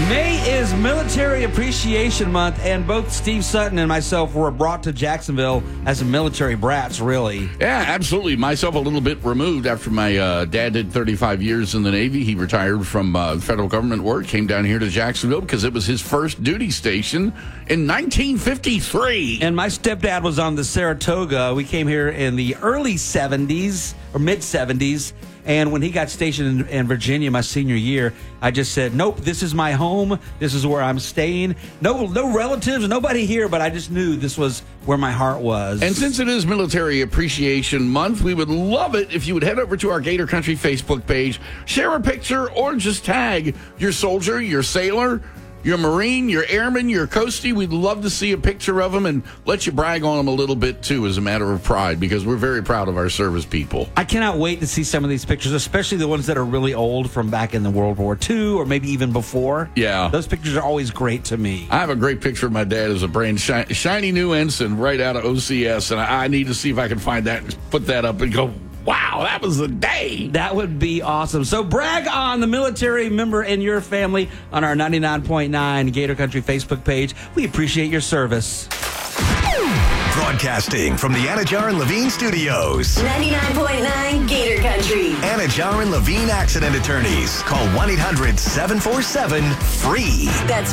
May is Military Appreciation Month, and both Steve Sutton and myself were brought to Jacksonville as military brats, really. Yeah, absolutely. Myself a little bit removed after my dad did 35 years in the Navy. He retired from federal government work, came down here to Jacksonville because it was his first duty station in 1953. And my stepdad was on the Saratoga. We came here in the early 70s or mid-70s. And when he got stationed in Virginia my senior year, I just said, nope, this is my home. This is where I'm staying. No relatives, nobody here, but I just knew this was where my heart was. And since it is Military Appreciation Month, we would love it if you would head over to our Gator Country Facebook page, share a picture, or just tag your soldier, your sailor, your Marine, your airman, your coastie. We'd love to see a picture of them and let you brag on them a little bit, too, as a matter of pride, because we're very proud of our service people. I cannot wait to see some of these pictures, especially the ones that are really old from back in the World War II or maybe even before. Yeah. Those pictures are always great to me. I have a great picture of my dad as a brand shiny new ensign right out of OCS, and I need to see if I can find that and put that up and go, wow, that was the day. That would be awesome. So brag on the military member in your family on our 99.9 Gator Country Facebook page. We appreciate your service. Broadcasting from the Anajar and Levine Studios. 99.9 Gator Country. Anajar and Levine Accident Attorneys. Call 1-800-747-FREE. That's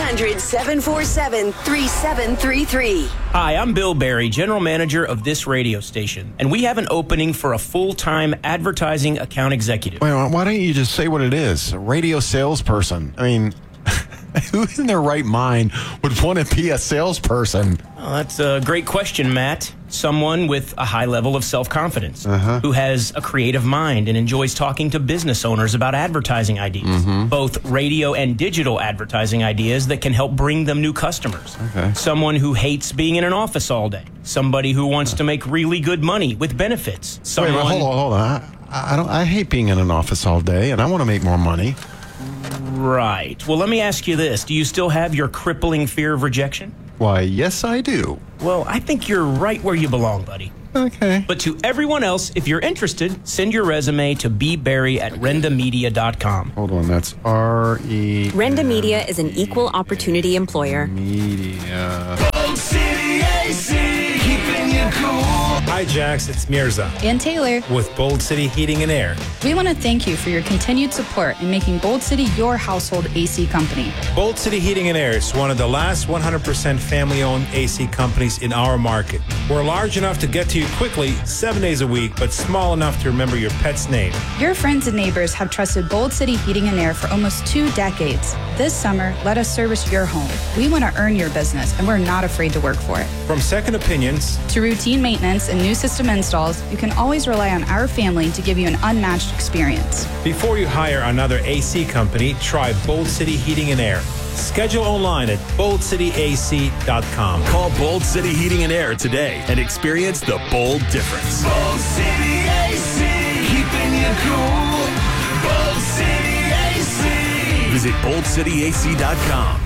1-800-747-3733. Hi, I'm Bill Barry, General Manager of this radio station, and we have an opening for a full-time advertising account executive. Wait, why don't you just say what it is? A radio salesperson. I mean, who in their right mind would want to be a salesperson? Well, that's a great question, Matt. Someone with a high level of self-confidence, who has a creative mind and enjoys talking to business owners about advertising ideas, both radio and digital advertising ideas that can help bring them new customers. Okay. Someone who hates being in an office all day. Somebody who wants to make really good money with benefits. Wait, hold on. I hate being in an office all day, and I want to make more money. Right. Well, let me ask you this. Do you still have your crippling fear of rejection? Why, yes, I do. Well, I think you're right where you belong, buddy. Okay. But to everyone else, if you're interested, send your resume to bbarry@rendamedia.com. Hold on, that's R-E... Renda Media is an equal opportunity employer. Media... Bold City AC, keeping you cool. Hi, Jax. It's Mirza and Taylor with Bold City Heating and Air. We want to thank you for your continued support in making Bold City your household AC company. Bold City Heating and Air is one of the last 100% family-owned AC companies in our market. We're large enough to get to you quickly 7 days a week, but small enough to remember your pet's name. Your friends and neighbors have trusted Bold City Heating and Air for almost 2 decades. This summer, let us service your home. We want to earn your business, and we're not afraid to work for it. From second opinions to routine maintenance and new system installs, you can always rely on our family to give you an unmatched experience. Before you hire another AC company, try Bold City Heating and Air. Schedule online at boldcityac.com. Call Bold City Heating and Air today and experience the bold difference. Bold City AC, keeping you cool. Bold City AC. Visit boldcityac.com.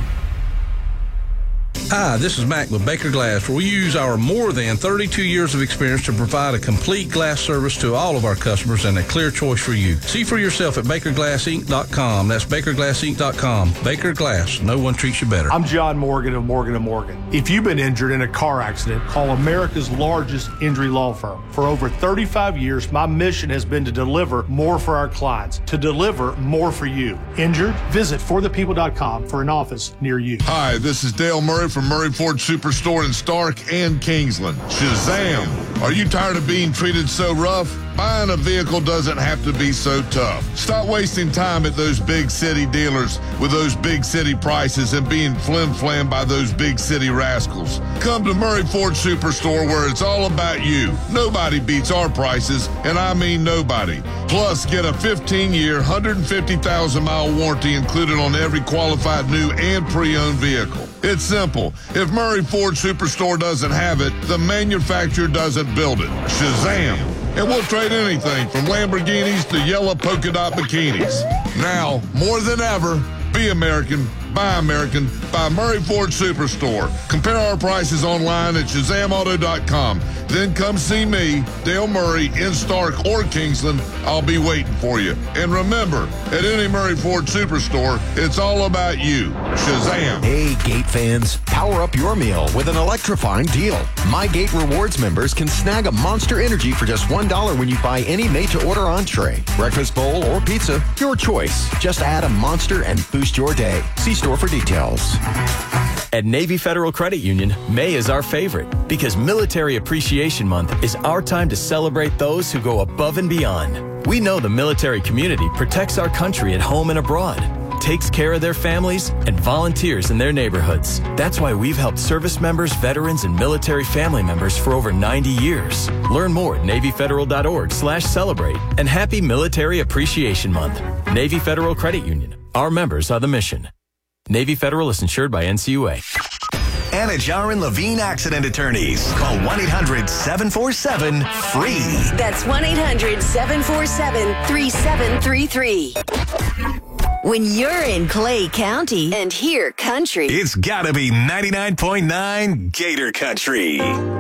Hi, this is Mac with Baker Glass, where we use our more than 32 years of experience to provide a complete glass service to all of our customers and a clear choice for you. See for yourself at BakerGlassInc.com. That's BakerGlassInc.com. Baker Glass. No one treats you better. I'm John Morgan of Morgan & Morgan. If you've been injured in a car accident, call America's largest injury law firm. For over 35 years, my mission has been to deliver more for our clients, to deliver more for you. Injured? Visit forthepeople.com for an office near you. Hi, this is Dale Murray from Murray Ford Superstore in Stark and Kingsland. Shazam! Are you tired of being treated so rough? Buying a vehicle doesn't have to be so tough. Stop wasting time at those big city dealers with those big city prices and being flim-flam by those big city rascals. Come to Murray Ford Superstore where it's all about you. Nobody beats our prices, and I mean nobody. Plus, get a 15-year, 150,000-mile warranty included on every qualified new and pre-owned vehicle. It's simple. If Murray Ford Superstore doesn't have it, the manufacturer doesn't build it. Shazam! And we'll trade anything from Lamborghinis to yellow polka dot bikinis. Now, more than ever, be American, Buy American by Murray Ford Superstore. Compare our prices online at ShazamAuto.com. Then come see me, Dale Murray, in Stark or Kingsland. I'll be waiting for you. And remember, at any Murray Ford Superstore, it's all about you. Shazam. Hey, Gate fans, power up your meal with an electrifying deal. My Gate Rewards members can snag a Monster Energy for just $1 when you buy any made-to-order entree, breakfast bowl, or pizza. Your choice. Just add a Monster and boost your day. See store for details. At Navy Federal Credit Union, May is our favorite because Military Appreciation Month is our time to celebrate those who go above and beyond. We know the military community protects our country at home and abroad, takes care of their families, and volunteers in their neighborhoods. That's why we've helped service members, veterans, and military family members for over 90 years. Learn more at NavyFederal.org/celebrate. And happy Military Appreciation Month. Navy Federal Credit Union. Our members are the mission. Navy Federal is insured by NCUA. Anajar and Levine Accident Attorneys. Call 1-800-747-FREE. That's 1-800-747-3733. When you're in Clay County and hear country, It's gotta be 99.9 Gator Country.